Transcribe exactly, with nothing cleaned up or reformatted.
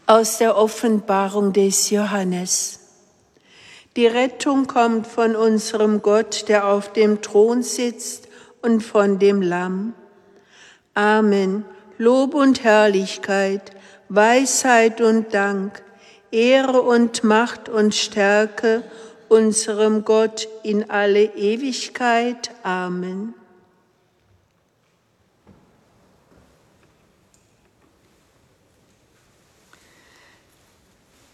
Aus der Offenbarung des Johannes. Die Rettung kommt von unserem Gott, der auf dem Thron sitzt, und von dem Lamm. Amen. Lob und Herrlichkeit, Weisheit und Dank, Ehre und Macht und Stärke unserem Gott in alle Ewigkeit. Amen.